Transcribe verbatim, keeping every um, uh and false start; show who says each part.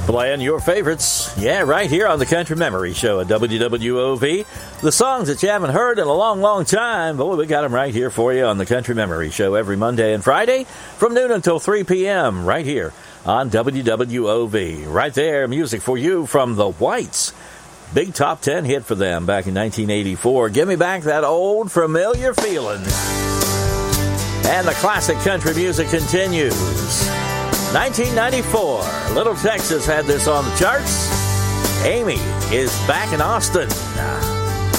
Speaker 1: Playing your favorites, yeah, right here on the Country Memory Show at W W O V. The songs that you haven't heard in a long, long time, boy, we got them right here for you on the Country Memory Show every Monday and Friday from noon until three p.m. right here on W W O V. Right there, music for you from the Whites. Big top ten hit for them back in nineteen eighty-four. Give me back that old familiar feeling. And the classic country music continues. nineteen ninety-four, Little Texas had this on the charts. Amy is back in Austin.